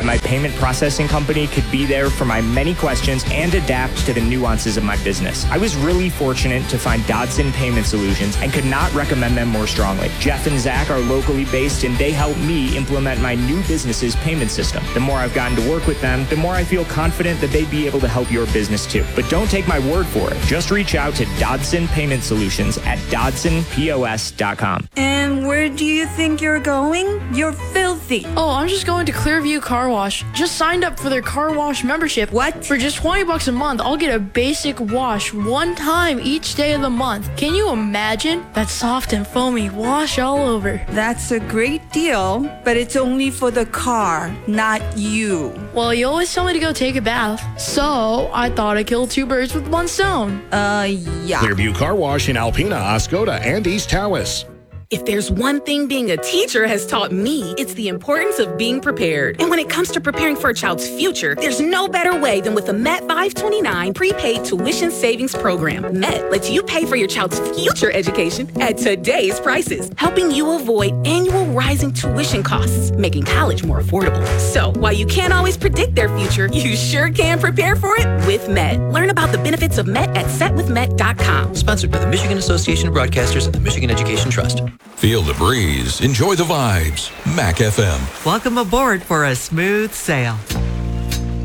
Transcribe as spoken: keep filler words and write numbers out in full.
my payment processing company could be there for my many questions and adapt to the nuances of my business. I was really fortunate to find Dodson Payment Solutions and could not recommend them more strongly. Jeff and Zach are locally based and they help me implement my new business's payment system. The more I've gotten to work with them, the more I feel confident that they'd be able to help your business too. But don't take my word for it. Just reach out to Dodson Payment Solutions at dodson p o s dot com. And where do you think you're going? You're filthy. Oh, I'm just going to Clearview Car Wash. Just signed up for their car wash membership. What? For just twenty bucks a month, I'll get a basic wash one time each day of the month. Can you imagine? That soft and foamy wash all over. That's a great deal, but it's only for the car, not you. Well, you always tell me to go take a bath, so I thought I'd kill two birds with one stone. Uh, yeah. Clearview Car Wash in Alpena, Oscoda, and East Tawas. If there's one thing being a teacher has taught me, it's the importance of being prepared. And when it comes to preparing for a child's future, there's no better way than with the Met five twenty-nine prepaid tuition savings program. Met lets you pay for your child's future education at today's prices, helping you avoid annual rising tuition costs, making college more affordable. So while you can't always predict their future, you sure can prepare for it with Met. Learn about the benefits of Met at set with met dot com. Sponsored by the Michigan Association of Broadcasters and the Michigan Education Trust. Feel the breeze. Enjoy the vibes. Mac F M. Welcome aboard for a smooth sail.